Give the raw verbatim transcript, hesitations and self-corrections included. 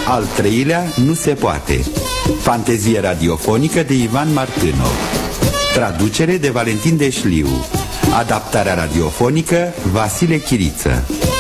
Al treilea nu se poate. Fantezie radiofonică de Ivan Martânov. Traducere de Valentin Deșliu. Adaptarea radiofonică Vasile Chiriță.